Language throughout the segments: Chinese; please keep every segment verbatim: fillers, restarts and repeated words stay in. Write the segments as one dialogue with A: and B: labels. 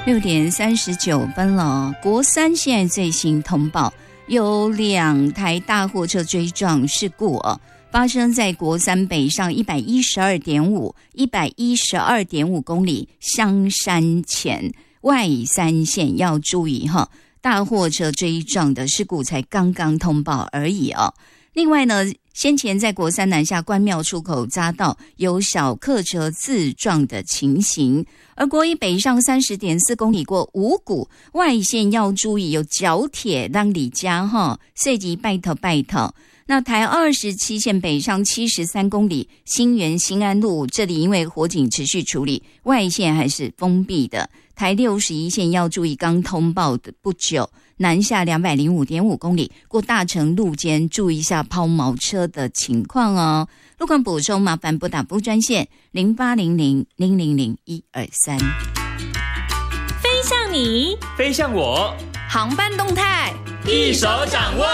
A: 六点三十九分了。国三现在最新通报，有两台大货车追撞事故哦，发生在国三北上一百一十二点五、一百一十二点五公里香山前外三线，要注意哈，大货车追撞的事故才刚刚通报而已哦。另外呢，先前在国三南下关庙出口匝道有小客车自撞的情形，而国一北上 三十点四公里过五股外线要注意，有角铁让里加哈，涉及拜头拜头。那台二十七线北上七十三公里新园新安路，这里因为火警持续处理，外线还是封闭的。台六十一线要注意，刚通报的不久南下 两百零五点五公里过大成路间，注意一下抛锚车的情况哦。路况补充麻烦拨打布专线零八零零零零零一二三。
B: 飞向你，
C: 飞向我，
B: 航班动态
C: 一手掌握。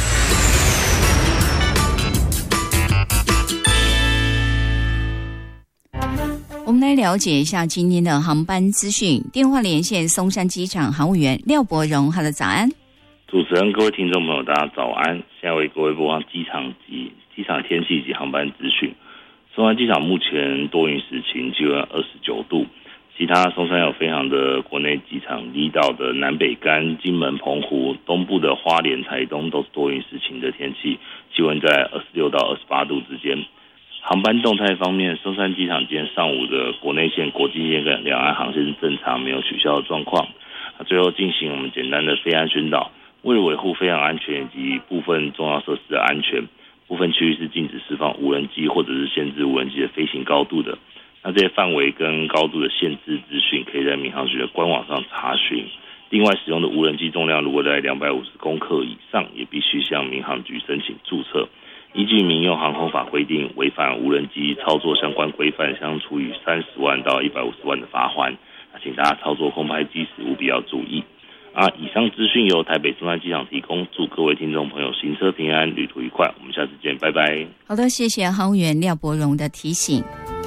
A: 我们来了解一下今天的航班资讯。电话连线松山机场航务员廖伯荣，哈喽，早安。
D: 主持人、各位听众朋友，大家早安。现在为各位播放机场及机场天气及航班资讯。松山机场目前多云时晴，气温二十九度。其他松山有飞航的国内机场，离岛的南北竿、金门、澎湖，东部的花莲、台东都是多云时晴的天气，气温在二十六到二十八度之间。航班动态方面，松山机场今天上午的国内线、国际线跟两岸航线是正常，没有取消的状况。最后进行我们简单的飞安宣导，为了维护飞航安全以及部分重要设施的安全，部分区域是禁止释放无人机或者是限制无人机的飞行高度的。那这些范围跟高度的限制资讯，可以在民航局的官网上查询。另外，使用的无人机重量如果在两百五十公克以上，也必须向民航局申请注册。依据民用航空法规定，违反无人机操作相关规范，将处以三十万到一百五十万的罚锾。请大家操作空拍机时务必要注意。啊，以上资讯由台北松山机场提供，祝各位听众朋友行车平安，旅途愉快。我们下次见，拜拜。
A: 好的，谢谢航务员廖伯荣的提醒。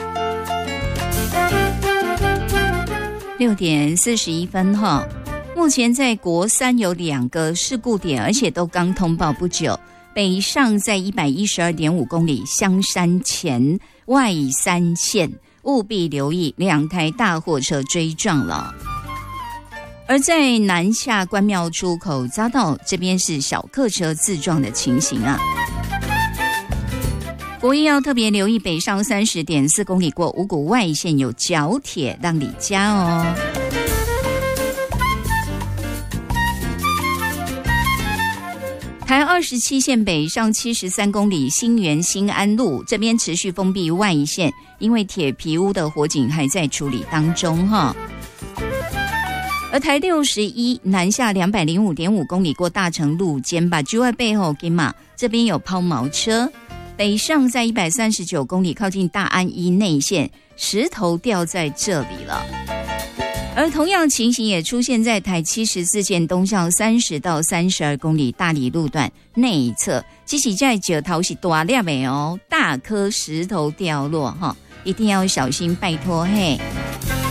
A: 六点四十一分哈，目前在国三有两个事故点，而且都刚通报不久。北上在 一百一十二点五公里香山前外三线，务必留意两台大货车追撞了。而在南下关庙出口匝道这边是小客车自撞的情形啊。国一要特别留意北上 三十点四公里过五股外线有角铁让里加哦。台二十七线北上七十三公里新园新安路这边持续封闭外线，因为铁皮屋的火警还在处理当中哈。而台六十一南下 两百零五点五公里过大成路间把居外背后给马这边有抛锚车，北上在一百三十九公里靠近大安一内线，石头掉在这里了。而同样情形也出现在台七十四线东向三十到三十二公里大里路段内侧，其实在石头是大粒的哦，大颗石头掉落哈，一定要小心，拜托嘿。